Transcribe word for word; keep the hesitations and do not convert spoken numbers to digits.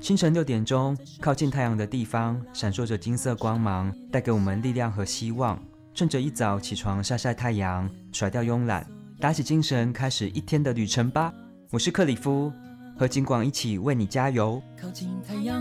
清晨六点钟，靠近太阳的地方闪烁着金色光芒，带给我们力量和希望。趁着一早起床晒晒太阳，甩掉慵懒，打起精神，开始一天的旅程吧。我是克里夫，和景广一起为你加油。 靠近太阳